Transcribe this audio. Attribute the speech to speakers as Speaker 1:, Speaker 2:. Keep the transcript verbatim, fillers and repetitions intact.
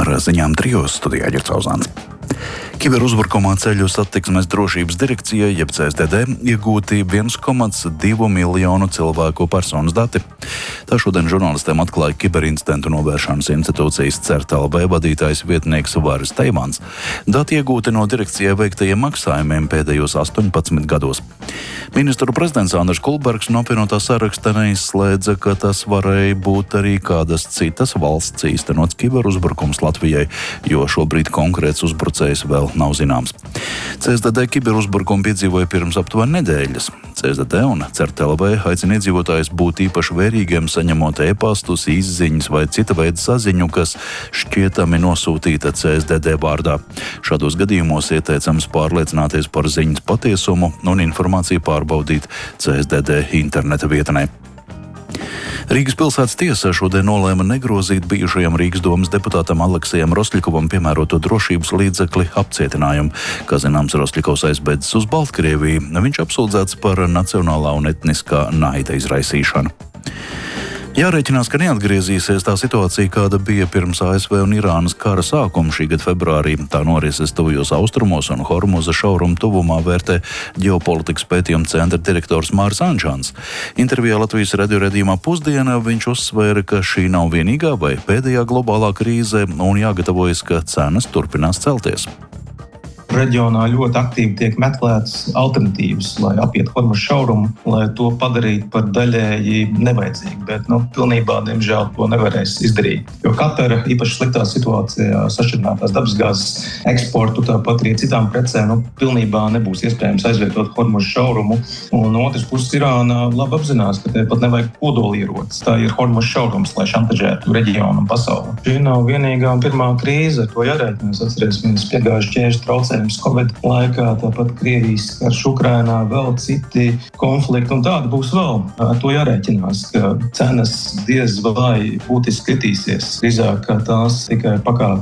Speaker 1: Ar ziņām trijos studijā Ģercauzāns. Kiberuzbrukumā ceļu satiksmes drošības direkcijai, jeb C S D D, iegūti viens komats divi miljonu cilvēku personas dati. Tā šodien žurnālistiem atklāja Kiberincidentu novēršanas institūcijas CERT.lv vadītājs vietnieks Vāris Teimans. Dati iegūti no direkcijai veiktajiem maksājumiem pēdējos astoņpadsmit gados. Ministru prezidents Andris Kulbergs no apvienotā saraksta neizslēdza, ka tas varēja būt arī kādas citas valsts īstenots kiberuzbrukums Latvijai, jo šobrīd konkrēts uzbrucējs vēl nav zināms. C S D D kiberuzbrukumu piedzīvoja pirms aptuveni nedēļas. C S D D un CERT.lv aicina iedzīvotājus būt īpaši vērīgiem, saņemot e-pastus, izziņas vai cita veida saziņu, kas šķietami nosūtīta C S D D vārdā. Šādos gadījumos ieteicams pārliecināties par ziņas patiesumu un informāciju pārbaudīt C S D D interneta vietnē. Rīgas pilsētas tiesa šodien nolēma negrozīt bijušajam Rīgas domas deputātam Aleksejam Rosļikovam piemēroto drošības līdzekli apcietinājumu. Kā zināms, Rosļikovs aizbēdzis uz Baltkrieviju. Viņš apsūdzēts par nacionālā un etniskā naida izraisīšanu. Jārēķinās, ka neatgriezīsies tā situācija, kāda bija pirms A S V un Irānas kara sākuma šī gada februārī. Tā norises tuvajos austrumos un Hormuza šauruma tuvumā, vērtē ģeopolitikas pētījuma centra direktors Māris Ančāns. Intervijā Latvijas radio redzījumā Pusdiena viņš uzsvēra, ka šī nav vienīgā vai pēdējā globālā krīze un jāgatavojas, ka cenas turpinās celties.
Speaker 2: Reģionā ļoti aktīvi tiek meklētas alternatīvas, lai apietu Hormuza šaurumu, lai to padarītu par daļēji nevajadzīgu, bet nu, pilnībā, diemžēl, to nevarēs izdarīt. Jo Katara īpaši sliktā situācijā sašķidrinātās dabasgāzes eksportu, tāpat arī citām precēm, nu, pilnībā nebūs iespējams aizvietot Hormuza šaurumu. Un no otras puses Irāna labi apzinās, ka te pat nevajag kodolierocis. Tā ir Hormuza šaurums, lai šantažētu reģionu un pasauli. Šī nav vienīgā un pirmā krīze, to jārēķinās. Atcerēsimies piegājuši ķēžu traucējumi Covid laikā, tāpat Krievijas karš Ukrainā, vēl citi konflikti, un tādi būs vēl. Ar to jārēķinās, ka cenas diez vai būtiski kritīsies. Drīzāk, ka tās tikai pakāpeniski